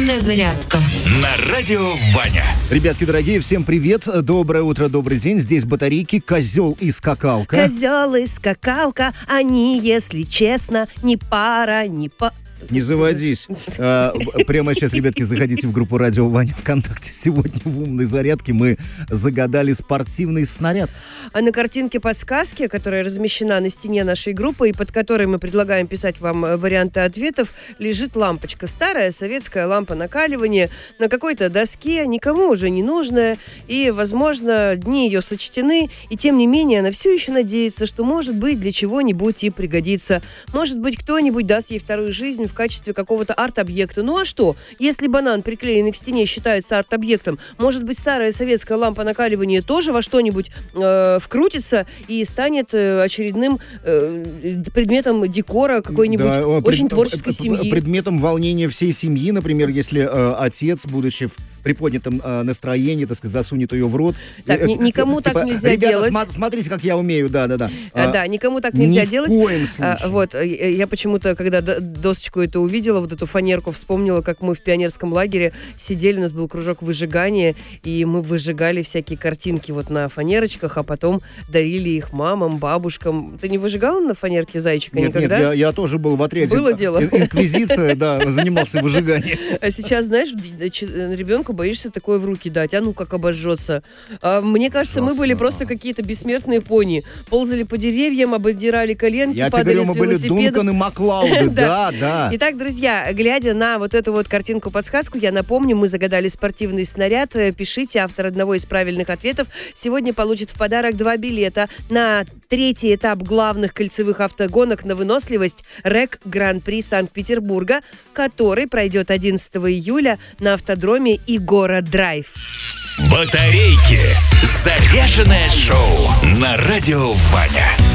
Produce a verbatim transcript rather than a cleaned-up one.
Умная зарядка на радио Ваня. Ребятки дорогие, всем привет. Доброе утро, добрый день. Здесь батарейки, козел и скакалка. Козел и скакалка, они, если честно, не пара, не па... Не заводись. А, прямо сейчас, ребятки, заходите в группу Радио Ваня ВКонтакте. Сегодня в умной зарядке мы загадали спортивный снаряд. А на картинке подсказки, которая размещена на стене нашей группы и под которой мы предлагаем писать вам варианты ответов, лежит лампочка. Старая советская лампа накаливания на какой-то доске, никому уже не нужная. И, возможно, дни ее сочтены. И, тем не менее, она все еще надеется, что, может быть, для чего-нибудь и пригодится. Может быть, кто-нибудь даст ей вторую жизнь в качестве какого-то арт-объекта. Ну а что? Если банан, приклеенный к стене, считается арт-объектом, может быть, старая советская лампа накаливания тоже во что-нибудь э, вкрутится и станет э, очередным э, предметом декора какой-нибудь да, очень пред, творческой пред, семьи. Предметом волнения всей семьи, например, если э, отец, будучи в приподнятом э, настроении, так сказать, засунет ее в рот. Так, э, никому типа, так нельзя ребята, делать. См- смотрите, как я умею, да-да-да. А, да, никому так нельзя ни делать. В коем случае. А, вот, я почему-то, когда досочку это увидела, вот эту фанерку, вспомнила, как мы в пионерском лагере сидели, у нас был кружок выжигания, и мы выжигали всякие картинки вот на фанерочках, а потом дарили их мамам, бабушкам. Ты не выжигал на фанерке зайчика нет, никогда? Нет, я, я тоже был в отряде. Было дело. Инквизиция, да, занимался выжиганием. А сейчас, знаешь, ребенку боишься такое в руки дать, а ну как обожжется. А, мне кажется, мы были просто какие-то бессмертные пони. Ползали по деревьям, обдирали коленки, я падали тебе говорю, мы были Дункан и Маклауды, да, да. Итак, друзья, глядя на вот эту вот картинку-подсказку, я напомню, мы загадали спортивный снаряд. Пишите, автор одного из правильных ответов сегодня получит в подарок два билета на третий этап главных кольцевых автогонок на выносливость РЭК Гран-при Санкт-Петербурга, который пройдет одиннадцатого июля на автодроме Игора Драйв. Батарейки. Заряженное шоу на радио Ваня.